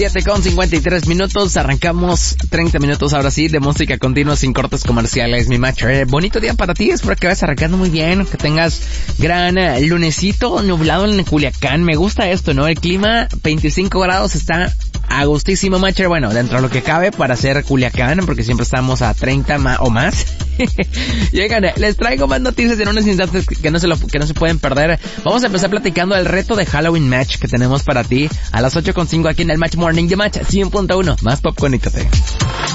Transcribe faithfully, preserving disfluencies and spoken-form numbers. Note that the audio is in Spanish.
siete con cincuenta y tres minutos, arrancamos treinta minutos ahora sí de música continua sin cortes comerciales, mi macho. Eh, bonito día para ti, espero que vayas arrancando muy bien, que tengas gran eh, lunesito nublado en Culiacán. Me gusta esto, ¿no? El clima, veinticinco grados, está a gustísimo, macho. Bueno, dentro de lo que cabe para hacer Culiacán, porque siempre estamos a treinta ma- o más. Llegan, les traigo más noticias en unos instantes que no se lo, que no se pueden perder. Vamos a empezar platicando del reto de Halloween Match que tenemos para ti a las ocho con cinco aquí en el Match Morning de Match cien punto uno. Más pop, conéctate.